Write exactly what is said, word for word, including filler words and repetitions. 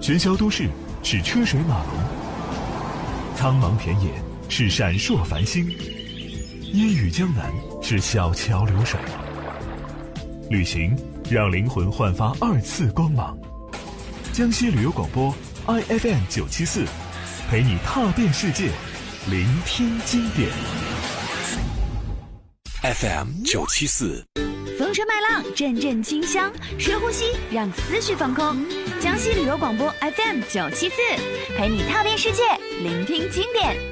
喧嚣都市是车水马龙，苍茫田野是闪烁繁星，烟雨江南是小桥流水。旅行让灵魂焕发二次光芒。江西旅游广播 I F M 九七四，陪你踏遍世界，聆听经典。 F M 九七四， 风声麦浪，阵阵清香，深呼吸，让思绪放空。江西旅游广播 F M 九七四，陪你踏遍世界，聆听经典。